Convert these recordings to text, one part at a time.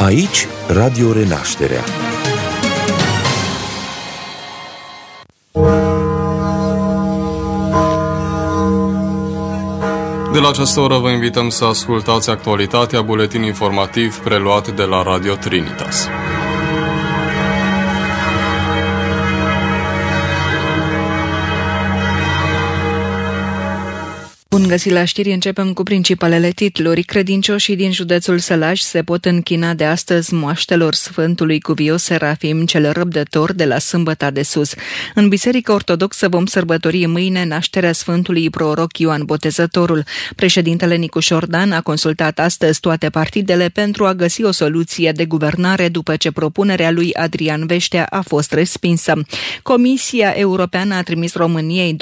Aici, Radio Renașterea. De la această oră vă invităm să ascultați actualitatea, buletin informativ preluat de la Radio Trinitas. Bun găsit la știri, începem cu principalele titluri. Credincioșii din județul Sălaj se pot închina de astăzi moaștelor Sfântului Cuvios Serafim cel Răbdător de la Sâmbăta de Sus. În Biserica Ortodoxă vom sărbători mâine nașterea Sfântului Proroc Ioan Botezătorul. Președintele Nicu Șordan a consultat astăzi toate partidele pentru a găsi o soluție de guvernare după ce propunerea lui Adrian Veștea a fost respinsă. Comisia Europeană a trimis României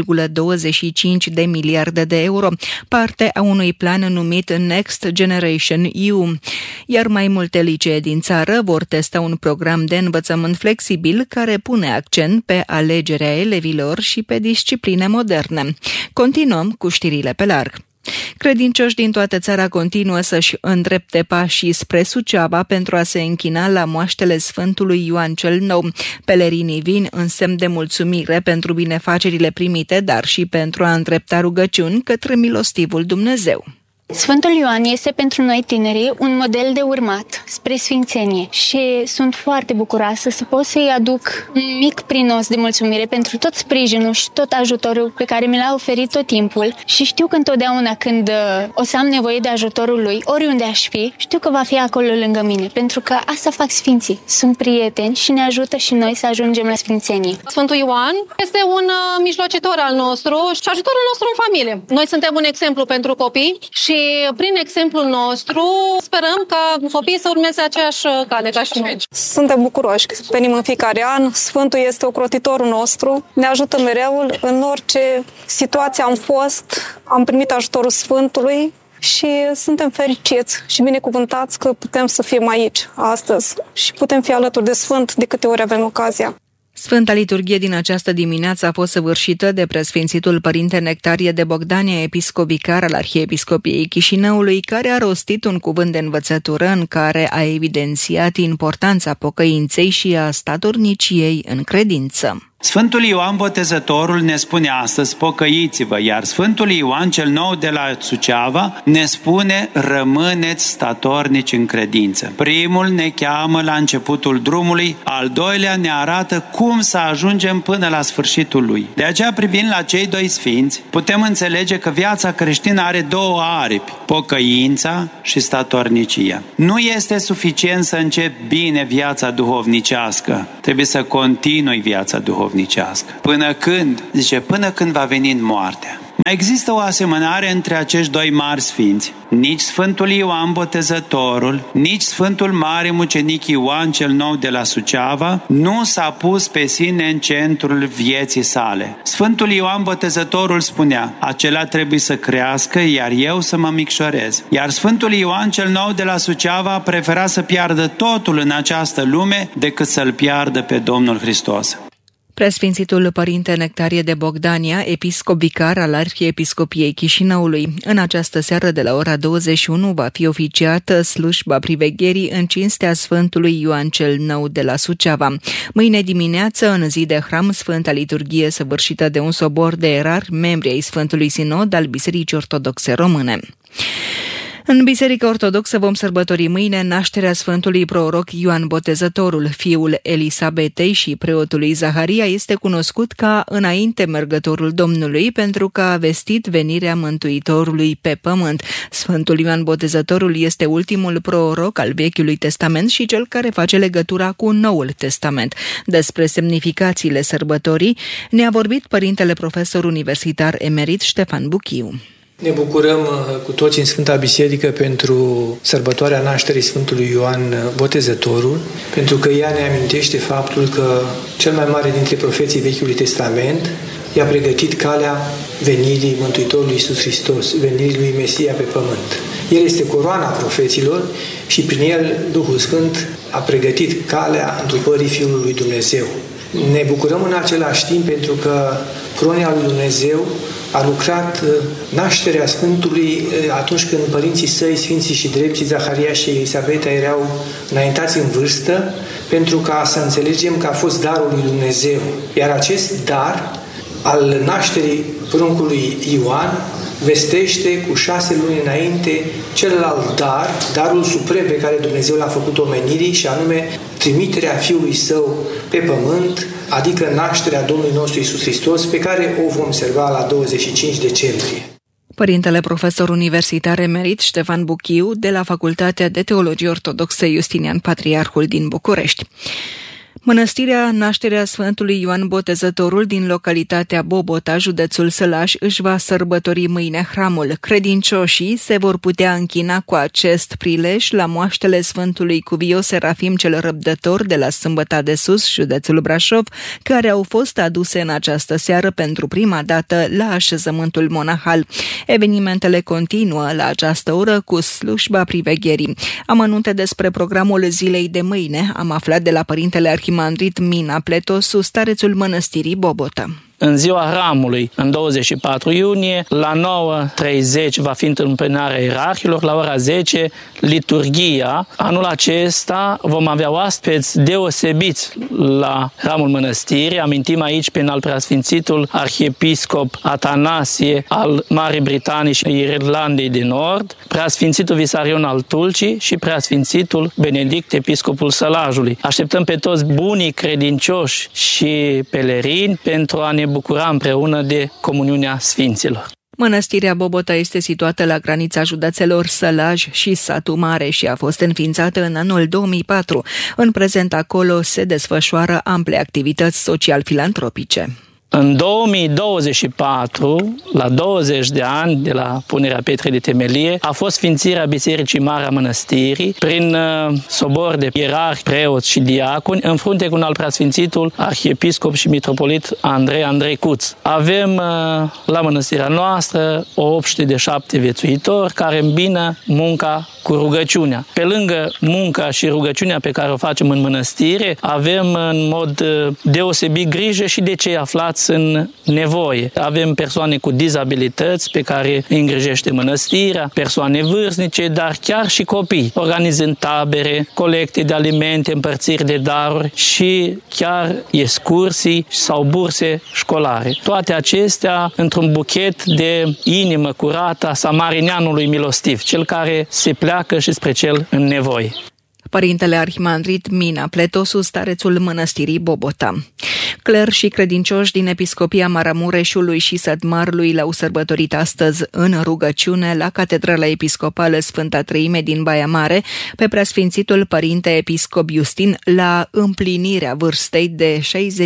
2,25 de miliarde de euro, parte a unui plan numit Next Generation EU. Iar mai multe licee din țară vor testa un program de învățământ flexibil care pune accent pe alegerea elevilor și pe discipline moderne. Continuăm cu știrile pe larg. Credincioși din toată țara continuă să-și îndrepte pașii spre Suceava pentru a se închina la moaștele Sfântului Ioan cel Nou. Pelerinii vin în semn de mulțumire pentru binefacerile primite, dar și pentru a îndrepta rugăciuni către milostivul Dumnezeu. Sfântul Ioan este pentru noi tinerii un model de urmat spre sfințenie și sunt foarte bucuroasă să pot să-i aduc un mic prinos de mulțumire pentru tot sprijinul și tot ajutorul pe care mi l-a oferit tot timpul și știu că întotdeauna când o să am nevoie de ajutorul lui, oriunde aș fi, știu că va fi acolo lângă mine, pentru că asta fac sfinții. Sunt prieteni și ne ajută și noi să ajungem la sfințenie. Sfântul Ioan este un mijlocitor al nostru și ajutorul nostru în familie. Noi suntem un exemplu pentru copii și prin exemplul nostru sperăm ca copiii să urmeze aceeași cale ca și noi. Suntem bucuroși că venim în fiecare an. Sfântul este ocrotitorul nostru. Ne ajută mereu în orice situație am fost. Am primit ajutorul Sfântului și suntem fericiți și binecuvântați că putem să fim aici astăzi și putem fi alături de Sfânt de câte ori avem ocazia. Sfânta liturghie din această dimineață a fost săvârșită de preasfințitul Părinte Nectarie de Bogdania, episcop vicar al Arhiepiscopiei Chișinăului, care a rostit un cuvânt de învățătură în care a evidențiat importanța pocăinței și a statorniciei în credință. Sfântul Ioan Botezătorul ne spune astăzi, pocăiți-vă, iar Sfântul Ioan cel Nou de la Suceava ne spune, rămâneți statornici în credință. Primul ne cheamă la începutul drumului, al doilea ne arată cum să ajungem până la sfârșitul lui. De aceea, privind la cei doi sfinți, putem înțelege că viața creștină are două aripi, pocăința și statornicia. Nu este suficient să începi bine viața duhovnicească, trebuie să continui viața duhovnicească. Până când? Zice, până când va veni moartea. Mai există o asemănare între acești doi mari sfinți. Nici Sfântul Ioan Botezătorul, nici Sfântul Mare Mucenic Ioan cel Nou de la Suceava nu s-a pus pe sine în centrul vieții sale. Sfântul Ioan Botezătorul spunea, acela trebuie să crească, iar eu să mă micșorez. Iar Sfântul Ioan cel Nou de la Suceava prefera să piardă totul în această lume decât să-L piardă pe Domnul Hristos. Preasfințitul Părinte Nectarie de Bogdania, episcop vicar al Arhiepiscopiei Chișinăului. În această seară de la ora 21 va fi oficiată slujba privegherii în cinstea Sfântului Ioan cel Nou de la Suceava. Mâine dimineață, în zi de hram, Sfânta Liturghie săvârșită de un sobor de erari, membri ai Sfântului Sinod al Bisericii Ortodoxe Române. În Biserica Ortodoxă vom sărbători mâine nașterea Sfântului Proroc Ioan Botezătorul. Fiul Elisabetei și preotului Zaharia este cunoscut ca înainte mergătorul Domnului pentru că a vestit venirea Mântuitorului pe pământ. Sfântul Ioan Botezătorul este ultimul proroc al Vechiului Testament și cel care face legătura cu Noul Testament. Despre semnificațiile sărbătorii ne-a vorbit părintele profesor universitar emerit Ștefan Buchiu. Ne bucurăm cu toți în Sfânta Biserică pentru sărbătoarea nașterii Sfântului Ioan Botezătorul, pentru că ea ne amintește faptul că cel mai mare dintre profeții Vechiului Testament i-a pregătit calea venirii Mântuitorului Iisus Hristos, venirii lui Mesia pe pământ. El este coroana profeților și prin el Duhul Sfânt a pregătit calea întrupării Fiului lui Dumnezeu. Ne bucurăm în același timp pentru că cronia lui Dumnezeu a lucrat nașterea Sfântului atunci când părinții săi, Sfinții și Drepții Zaharia și Elisabeta, erau înaintați în vârstă, pentru ca să înțelegem că a fost darul lui Dumnezeu. Iar acest dar al nașterii pruncului Ioan vestește cu 6 luni înainte celălalt dar, darul suprem pe care Dumnezeu l-a făcut omenirii, și anume trimiterea Fiului Său pe pământ, adică nașterea Domnului nostru Iisus Hristos, pe care o vom observa la 25 decembrie. Părintele profesor universitar emerit Ștefan Buchiu, de la Facultatea de Teologie Ortodoxă Justinian Patriarhul din București. Mănăstirea Nașterea Sfântului Ioan Botezătorul din localitatea Bobota, județul Sălaș, își va sărbători mâine hramul. Credincioșii se vor putea închina cu acest prilej la moaștele Sfântului Cuvios Serafim cel Răbdător de la Sâmbăta de Sus, județul Brașov, care au fost aduse în această seară pentru prima dată la așezământul monahal. Evenimentele continuă la această oră cu slujba privegherii. Amănunte despre programul zilei de mâine am aflat de la părintele arhimandrit Mina Pletosu, starețul mănăstirii Bobota. În ziua hramului, în 24 iunie, la 9:30 va fi întâmpinarea ierarhilor, la ora 10 liturghia. Anul acesta vom avea oaspeți deosebiți la hramul mănăstirii. Amintim aici pe al preasfințitul arhiepiscop Atanasie al Marii Britanii și Irlandei de Nord, preasfințitul Visarion al Tulcii și preasfințitul Benedict, episcopul Sălajului. Așteptăm pe toți bunii credincioși și pelerini pentru a ne bucura împreună de comuniunea Sfinților. Mănăstirea Bobota este situată la granița județelor Sălaj și Satu Mare și a fost înființată în anul 2004. În prezent acolo se desfășoară ample activități social-filantropice. În 2024, la 20 de ani de la punerea pietrei de temelie, a fost sfințirea Bisericii Mari a Mănăstirii prin sobor de ierarhi, preoți și diaconi, în frunte cu un al preasfințitul arhiepiscop și mitropolit Andrei Cuț. Avem la mănăstirea noastră o obște de 7 viețuitori care îmbină munca cu rugăciunea. Pe lângă munca și rugăciunea pe care o facem în mănăstire, avem în mod deosebit grijă și de cei aflați în nevoie. Avem persoane cu dizabilități pe care îi îngrijește mănăstirea, persoane vârstnice, dar chiar și copii. Organizând tabere, colecte de alimente, împărțiri de daruri și chiar excursii sau burse școlare. Toate acestea într-un buchet de inimă curată a samarineanului milostiv, cel care se pleacă și spre cel în nevoie. Părintele arhimandrit Mina Pletosu, starețul mănăstirii Bobota. Cler și credincioși din Episcopia Maramureșului și Sătmarului l-au sărbătorit astăzi în rugăciune la Catedrala Episcopală Sfânta Treime din Baia Mare pe preasfințitul părinte episcop Justin la împlinirea vârstei de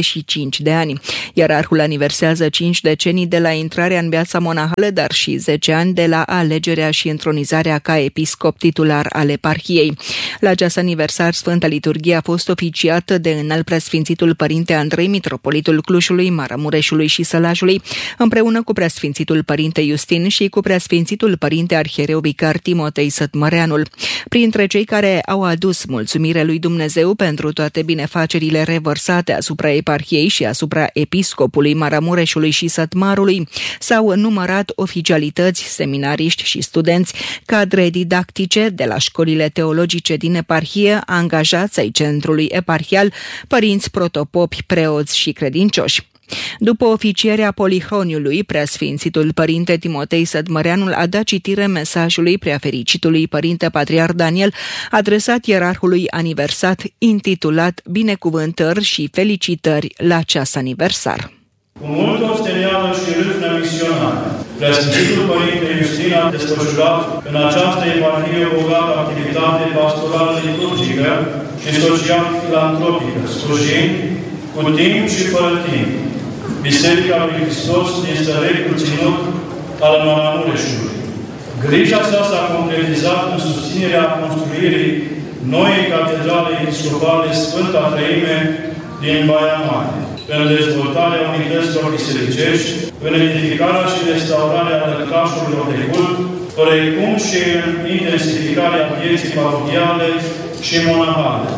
65 de ani. Ierarhul aniversează 5 decenii de la intrarea în viața monahală, dar și 10 ani de la alegerea și întronizarea ca episcop titular al eparhiei. La acest aniversar, Sfânta Liturghie a fost oficiată de înalt preasfințitul părinte Andrei, mitropolitul Clujului, Maramureșului și Sălajului, împreună cu preasfințitul părinte Justin și cu preasfințitul părinte arhiereu vicar Timotei Sătmăreanul. Printre cei care au adus mulțumire lui Dumnezeu pentru toate binefacerile revărsate asupra eparhiei și asupra episcopului Maramureșului și Sătmarului, s-au numărat oficialități, seminariști și studenți, cadre didactice de la școlile teologice din eparhie, angajați ai centrului eparhial, părinți protopopi, preoți și credincioși. După oficierea Polihroniului, preasfințitul părinte Timotei Sătmăreanul a dat citire mesajului preafericitului părinte patriarh Daniel, adresat ierarhului aniversat, intitulat Binecuvântări și felicitări la ceas aniversar. Cu multă ostenială și râvnă misionară, preasfințitul părinte Justin a desfășurat în această eparhie o bogată activitate pastorală liturgică și social-filantropică, slujind cu timp și fără timp Biserica lui Hristos din stărecul ținut al Maramureșului. Grija sa s-a concretizat în susținerea construirii noii catedrale episcopale Sfânta Treime din Baia Mare, în dezvoltarea unităților bisericești, în edificarea și restaurarea lăcașurilor de cult, precum și în intensificarea vieții parohiale și monahale,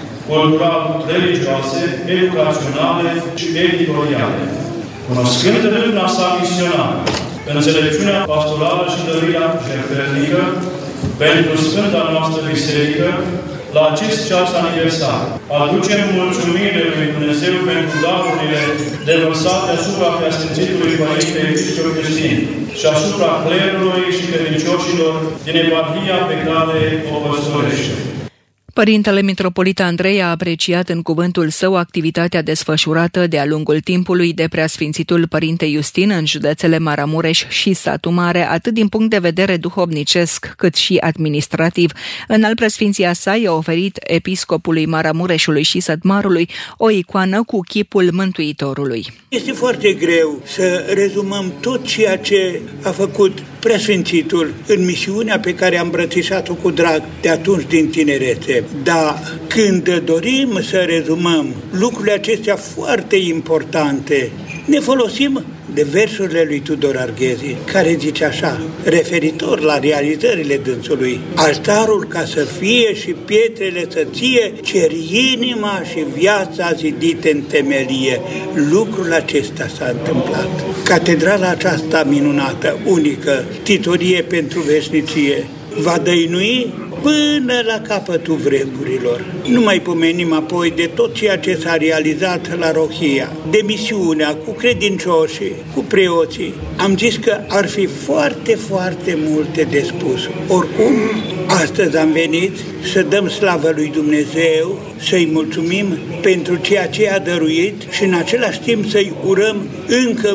cultural-religioase, educaționale și editoriale. Cunoscând râvna sa misionară înțelepciunea pastorală și dăruirea jertfelnică pentru Sfânta noastră Biserică la acest ceas aniversar. Aducem mulțumire lui Dumnezeu pentru darurile devărsate asupra Preasfințitului Părinte Episcop Iustin și asupra clerului și credincioșilor din eparhia pe care o păstorește. Părintele mitropolit Andrei a apreciat în cuvântul său activitatea desfășurată de-a lungul timpului de Preasfințitul Părinte Iustin în județele Maramureș și Satu Mare, atât din punct de vedere duhovnicesc, cât și administrativ. Înalt Preasfinția sa i-a oferit episcopului Maramureșului și Sătmarului o icoană cu chipul Mântuitorului. Este foarte greu să rezumăm tot ceea ce a făcut Preasfințitul în misiunea pe care am îmbrățișat-o cu drag de atunci din tinerețe. Dar când dorim să rezumăm lucrurile acestea foarte importante, ne folosim de versurile lui Tudor Arghezi, care zice așa, referitor la realizările dânsului: altarul ca să fie și pietrele să ție, cer inima și viața zidite în temelie. Lucrul acesta s-a întâmplat. Catedrala aceasta minunată, unică, titorie pentru veșnicie, va dăinui până la capătul vremurilor. Nu mai pomenim apoi de tot ceea ce s-a realizat la Rohia, de misiunea cu credincioșii, cu preoții. Am zis că ar fi foarte, foarte multe de spus. Oricum, astăzi am venit să dăm slavă lui Dumnezeu, să-i mulțumim pentru ceea ce a dăruit și în același timp să-i urăm încă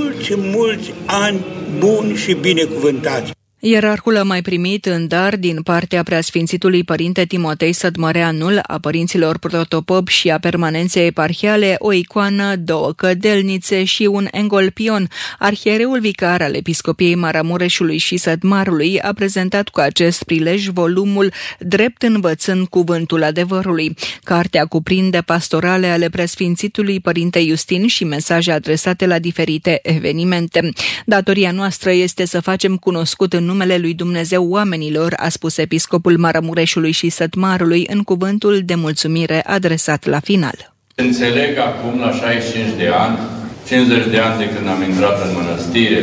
mulți ani buni și binecuvântați. Ierarhul a mai primit în dar din partea Preasfințitului Părinte Timotei Sătmăreanul, a părinților protopop și a permanenței eparhiale o icoană, 2 cădelnițe și un engolpion. Arhiereul vicar al Episcopiei Maramureșului și Sătmarului a prezentat cu acest prilej volumul Drept învățând cuvântul adevărului. Cartea cuprinde pastorale ale Preasfințitului Părinte Iustin și mesaje adresate la diferite evenimente. Datoria noastră este să facem cunoscut în numele lui Dumnezeu oamenilor, a spus episcopul Maramureșului și Sătmarului în cuvântul de mulțumire adresat la final. Înțeleg acum, la 65 de ani, 50 de ani de când am intrat în mănăstire,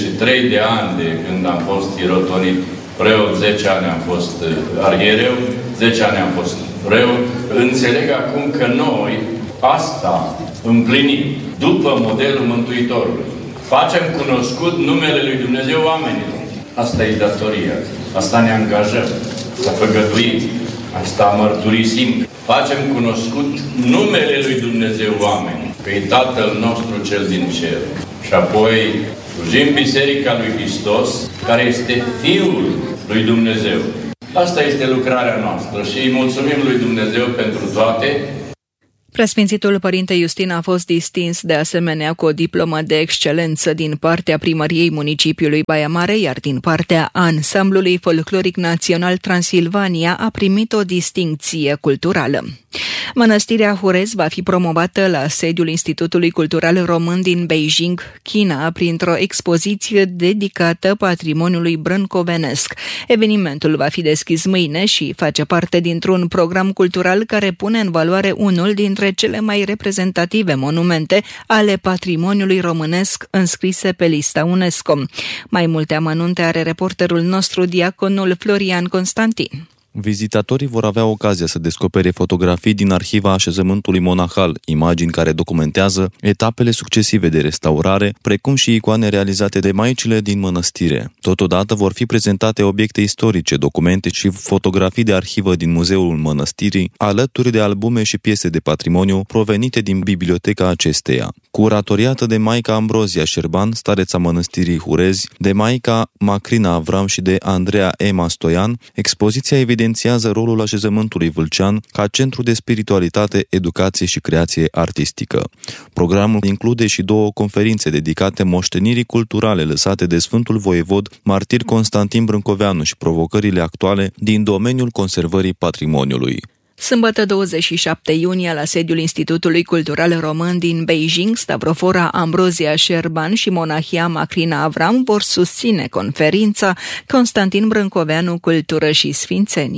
33 de ani de când am fost irotonit preot, 10 ani am fost arhiereu, 10 ani am fost preot. Înțeleg acum că noi asta împlinim după modelul Mântuitorului. Facem cunoscut numele lui Dumnezeu oamenilor. Asta e datoria. Asta ne angajăm. Asta făgăduim. Asta mărturisim. Facem cunoscut numele lui Dumnezeu oamenii. Că e Tatăl nostru cel din cer. Și apoi slujim Biserica lui Hristos, care este Fiul lui Dumnezeu. Asta este lucrarea noastră și îi mulțumim lui Dumnezeu pentru toate. Preasfințitul Părinte Iustin a fost distins de asemenea cu o diplomă de excelență din partea Primăriei Municipiului Baia Mare, iar din partea Ansamblului Folcloric Național Transilvania a primit o distincție culturală. Mănăstirea Hurez va fi promovată la sediul Institutului Cultural Român din Beijing, China, printr-o expoziție dedicată patrimoniului brâncovenesc. Evenimentul va fi deschis mâine și face parte dintr-un program cultural care pune în valoare unul dintre cele mai reprezentative monumente ale patrimoniului românesc înscrise pe lista UNESCO. Mai multe amănunte are reporterul nostru, diaconul Florian Constantin. Vizitatorii vor avea ocazia să descopere fotografii din arhiva așezământului monahal, imagini care documentează etapele succesive de restaurare, precum și icoane realizate de maicile din mănăstire. Totodată vor fi prezentate obiecte istorice, documente și fotografii de arhivă din muzeul mănăstirii, alături de albume și piese de patrimoniu provenite din biblioteca acesteia. Curatoriată de Maica Ambrozia Șerban, stareța mănăstirii Hurezi, de Maica Macrina Avram și de Andreea Ema Stoian, expoziția evidențiază rolul așezământului vâlcean ca centru de spiritualitate, educație și creație artistică. Programul include și 2 conferințe dedicate moștenirii culturale lăsate de Sfântul Voievod martir Constantin Brâncoveanu și provocările actuale din domeniul conservării patrimoniului. Sâmbătă 27 iunie, la sediul Institutului Cultural Român din Beijing, Stavrofora Ambrozia Șerban și monahia Macrina Avram vor susține conferința Constantin Brâncoveanu, Cultură și Sfințenie. O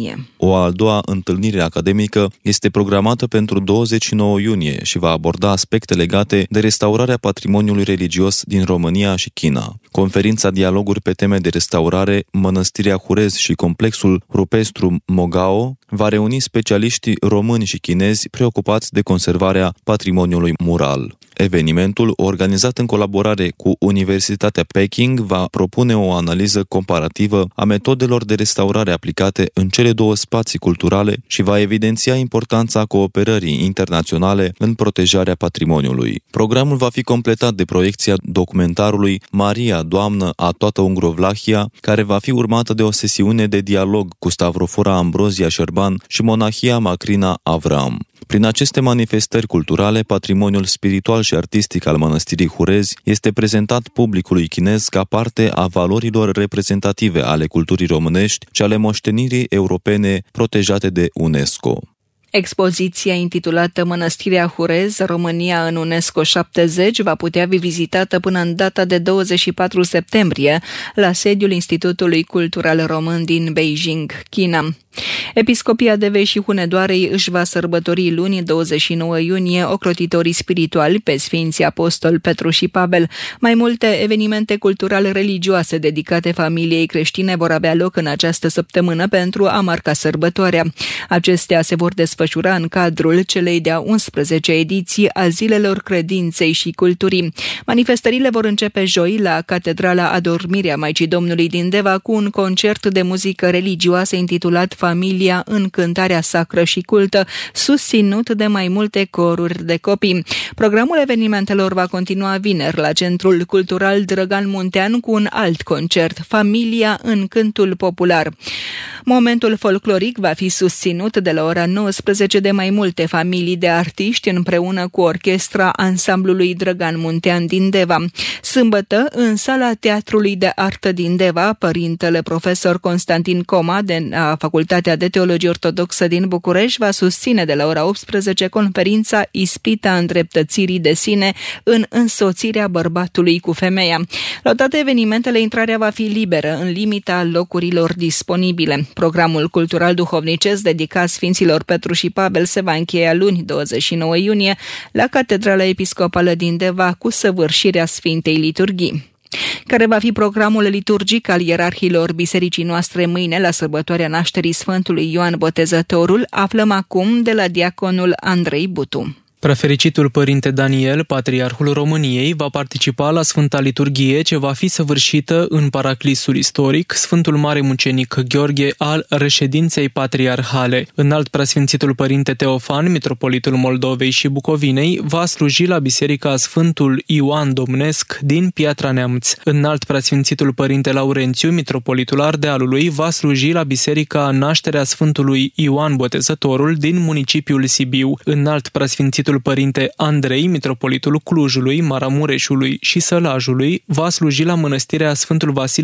O a doua întâlnire academică este programată pentru 29 iunie și va aborda aspecte legate de restaurarea patrimoniului religios din România și China. Conferința Dialoguri pe teme de restaurare, Mănăstirea Hurez și complexul rupestru Mogao va reuni specialiștii români și chinezi preocupați de conservarea patrimoniului mural. Evenimentul, organizat în colaborare cu Universitatea Peking, va propune o analiză comparativă a metodelor de restaurare aplicate în cele două spații culturale și va evidenția importanța cooperării internaționale în protejarea patrimoniului. Programul va fi completat de proiecția documentarului Maria, Doamnă a toată Ungrovlahia, care va fi urmată de o sesiune de dialog cu Stavrofoara Ambrozia Șerban și monahia Macrina Avram. Prin aceste manifestări culturale, patrimoniul spiritual și artistic al mănăstirii Hurez este prezentat publicului chinez ca parte a valorilor reprezentative ale culturii românești și ale moștenirii europene protejate de UNESCO. Expoziția intitulată Mănăstirea Hurez, România în UNESCO 70 va putea fi vizitată până în data de 24 septembrie la sediul Institutului Cultural Român din Beijing, China. Episcopia Devei și Hunedoarei își va sărbători luni 29 iunie ocrotitorii spirituali pe Sfinții Apostol Petru și Pavel. Mai multe evenimente culturale religioase dedicate familiei creștine vor avea loc în această săptămână pentru a marca sărbătoarea. Acestea se vor desfășura în cadrul celei de-a 11 ediții a Zilelor Credinței și Culturii. Manifestările vor începe joi la Catedrala Adormirea Maicii Domnului din Deva cu un concert de muzică religioasă intitulat Familia în cântarea sacră și cultă, susținut de mai multe coruri de copii. Programul evenimentelor va continua vineri la Centrul Cultural Drăgan Muntean cu un alt concert, Familia în cântul popular. Momentul folcloric va fi susținut de la ora 19 de mai multe familii de artiști împreună cu orchestra ansamblului Drăgan Muntean din Deva. Sâmbătă, în sala Teatrului de Artă din Deva, părintele profesor Constantin Coma de la Facultatea de Teologie Ortodoxă din București va susține de la ora 18 conferința Ispita îndreptățirii de sine în însoțirea bărbatului cu femeia. La toate evenimentele, intrarea va fi liberă în limita locurilor disponibile. Programul cultural duhovnicesc dedicat Sfinților Petru și Pavel se va încheia luni 29 iunie la Catedrala Episcopală din Deva cu săvârșirea Sfintei Liturghii. Care va fi programul liturgic al ierarhilor bisericii noastre mâine la sărbătoarea nașterii Sfântului Ioan Botezătorul, aflăm acum de la diaconul Andrei Butu. Prefericitul Părinte Daniel, Patriarhul României, va participa la Sfânta Liturghie ce va fi săvârșită în paraclisul istoric, Sfântul Mare Mucenic Gheorghe al reședinței patriarhale. Înalt Preasfințitul Părinte Teofan, Mitropolitul Moldovei și Bucovinei, va sluji la Biserica Sfântul Ioan Domnesc din Piatra Neamț. Înalt Preasfințitul Părinte Laurențiu, Mitropolitul Ardealului, va sluji la Biserica Nașterea Sfântului Ioan Botezătorul din municipiul Sibiu. Înalt Preasfințitul Părinte Andrei, Mitropolitul Clujului, Maramureșului și Sălajului, va sluji la Mănăstirea Sfântul Vasile